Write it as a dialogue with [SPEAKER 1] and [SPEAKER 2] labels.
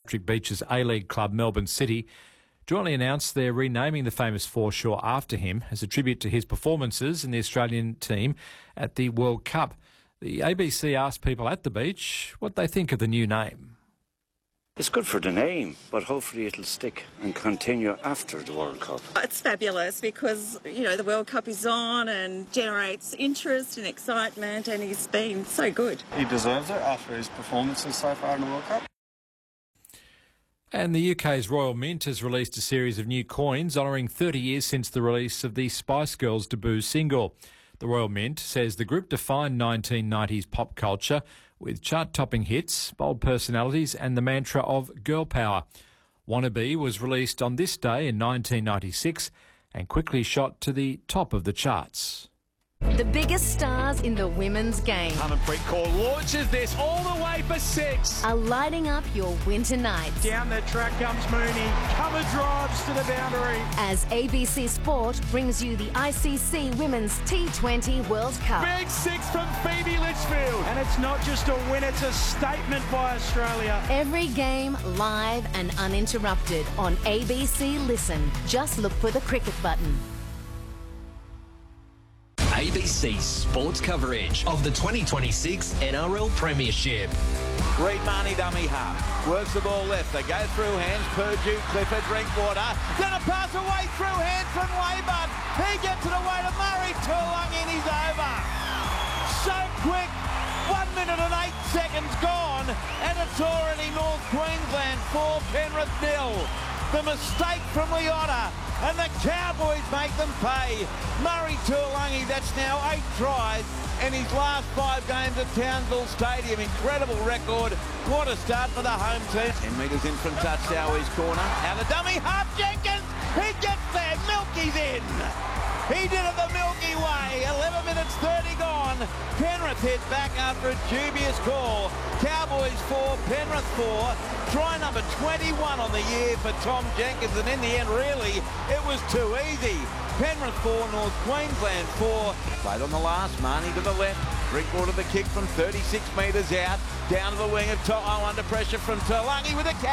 [SPEAKER 1] Patrick Beach's A-League club Melbourne City jointly announced they're renaming the famous foreshore after him as a tribute to his performances in the Australian team at the World Cup. The ABC asked people at the beach what they think of the new name.
[SPEAKER 2] It's good for the name, but hopefully it'll stick and continue after the World Cup.
[SPEAKER 3] It's fabulous because, you know, the World Cup is on and generates interest and excitement, and he's been so good.
[SPEAKER 4] He deserves it after his performances so far in the World Cup.
[SPEAKER 1] And the UK's Royal Mint has released a series of new coins honouring 30 years since the release of the Spice Girls' debut single. The Royal Mint says the group defined 1990s pop culture with chart-topping hits, bold personalities and the mantra of girl power. Wannabe was released on this day in 1996 and quickly shot to the top of the charts.
[SPEAKER 5] The biggest stars in the women's game
[SPEAKER 6] Harmanpreet Kaur launches this all the way for 6.
[SPEAKER 5] are lighting up your winter nights.
[SPEAKER 6] Down the track comes Mooney. Cover drives to the boundary.
[SPEAKER 5] As ABC Sport brings you the ICC Women's T20 World Cup.
[SPEAKER 6] Big 6 from Phoebe Litchfield. And it's not just a win, it's a statement by Australia.
[SPEAKER 5] Every game live and uninterrupted on ABC Listen. Just look for the cricket button.
[SPEAKER 7] ABC Sports coverage of the 2026 NRL Premiership.
[SPEAKER 8] Reed Marnie dummy half. Works the ball left. They go through hands. Purdue, Clifford, Drinkwater. Then a pass away through hands from Waybun. He gets it away to Murray. Tuolungi and he's over. So quick. 1 minute and 8 seconds gone. And it's already North Queensland 4, Penrith 0. The mistake from Leota, and the Cowboys make them pay. Murray Tuolungi, that's now 8 tries in his last 5 games at Townsville Stadium. Incredible record. What a start for the home team. 10 metres in from Touchdower's corner. Now the dummy half, Jenkins. He gets there. Milky's in. He did it the Milky Way. 11 minutes 30 gone. Penrith head back after a dubious call. Cowboys 4, Penrith 4. Try number 21 on the year for Tom Jenkins, and in the end, really, it was too easy. Penrith 4, North Queensland 4. Played on the last, Marnie to the left. Drinkwater the kick from 36 metres out. Down to the wing of To'o under pressure from Tuolungi with a catch.